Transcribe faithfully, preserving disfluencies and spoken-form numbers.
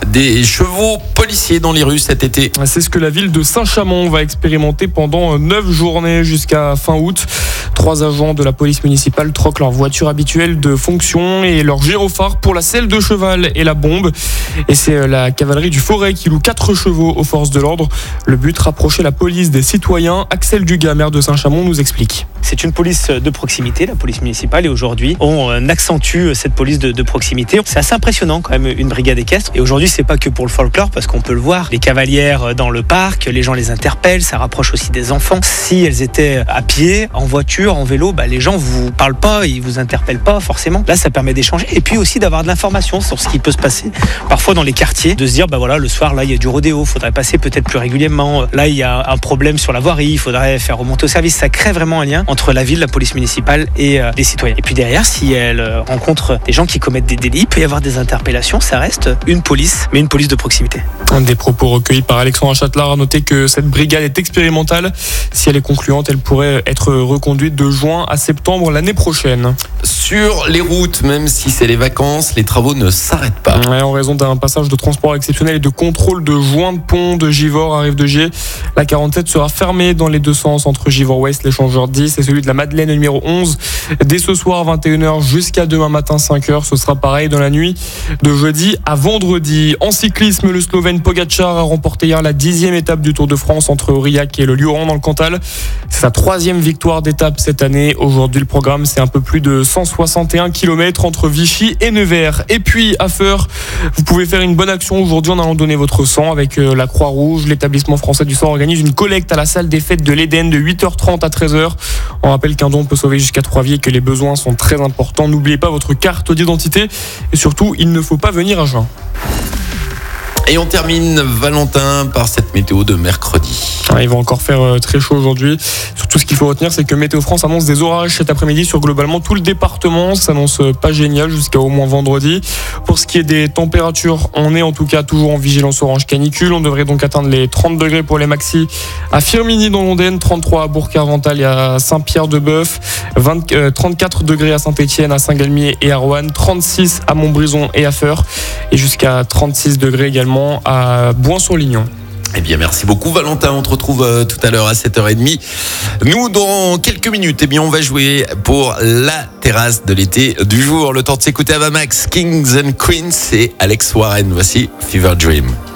des chevaux policiers dans les rues cet été. C'est ce que la ville de Saint-Chamond va expérimenter pendant neuf journées jusqu'à fin août. Trois agents de la police municipale troquent leur voiture habituelle de fonction et leur gyrophare pour la selle de cheval et la bombe. Et c'est la cavalerie du Forêt qui loue quatre chevaux aux forces de l'ordre. Le but, rapprocher la police des citoyens. Axel Dugas, maire de Saint-Chamond, nous explique. C'est une police de proximité, la police municipale, et aujourd'hui, on accentue cette police de, de proximité. C'est assez impressionnant quand même, une brigade équestre. Et aujourd'hui, c'est pas que pour le folklore, parce qu'on peut le voir, les cavalières dans le parc, les gens les interpellent, ça rapproche aussi des enfants. Si elles étaient à pied, en voiture, en vélo, bah, les gens vous parlent pas, ils vous interpellent pas forcément. Là, ça permet d'échanger et puis aussi d'avoir de l'information sur ce qui peut se passer parfois dans les quartiers, de se dire, bah voilà, le soir, là, il y a du rodéo, faudrait passer peut-être plus régulièrement. Là, il y a un problème sur la voirie, il faudrait faire remonter au service. Ça crée vraiment un lien entre la ville, la police municipale et euh, les citoyens. Et puis derrière, si elle euh, rencontre des gens qui commettent des délits, il peut y avoir des interpellations. Ça reste une police, mais une police de proximité. Des propos recueillis par Alexandre Châtelard. A noté que cette brigade est expérimentale. Si elle est concluante, elle pourrait être reconduite de juin à septembre l'année prochaine. Sur les routes, même si c'est les vacances, les travaux ne s'arrêtent pas. Ouais, en raison d'un passage de transport exceptionnel et de contrôle de joints de pont de Givors à Rive-de-Gier, la quarante-sept sera fermée dans les deux sens entre Givors-Ouest, l'échangeur dix et celui de la Madeleine numéro onze. Dès ce soir vingt et une heures jusqu'à demain matin cinq heures, ce sera pareil dans la nuit de jeudi à vendredi. En cyclisme, le Slovène Pogačar a remporté hier la dixième étape du Tour de France entre Aurillac et le Lioran dans le Cantal. C'est sa troisième victoire d'étape cette année. Aujourd'hui, le programme, c'est un peu plus de cent soixante et un kilomètres entre Vichy et Nevers. Et puis, à Feur, vous pouvez faire une bonne action aujourd'hui en allant donner votre sang avec la Croix-Rouge. L'établissement français du sang organise une collecte à la salle des fêtes de l'Éden de huit heures trente à treize heures. On rappelle qu'un don peut sauver jusqu'à trois vies et que les besoins sont très importants. N'oubliez pas votre carte d'identité et surtout, il ne faut pas venir à jeun. Et on termine, Valentin, par cette météo de mercredi. Il va encore faire très chaud aujourd'hui. Surtout, ce qu'il faut retenir, c'est que Météo France annonce des orages cet après-midi sur globalement tout le département. Ça s'annonce pas génial jusqu'à au moins vendredi. Pour ce qui est des températures, on est en tout cas toujours en vigilance orange canicule. On devrait donc atteindre les trente degrés pour les maxi à Firminy dans l'Ondaine, trente-trois à Bourg-Arvental et à Saint-Pierre-de-Bœuf, trente-quatre degrés à Saint-Étienne, à Saint-Galmier et à Roanne, trente-six à Montbrison et à Feur et jusqu'à trente-six degrés également à Bouin-sur-Lignon. Eh bien, merci beaucoup, Valentin. On te retrouve euh, tout à l'heure à sept heures trente. Nous, dans quelques minutes, eh bien, on va jouer pour la terrasse de l'été du jour. Le temps de s'écouter Avamax, Kings and Queens et Alex Warren. Voici Fever Dream.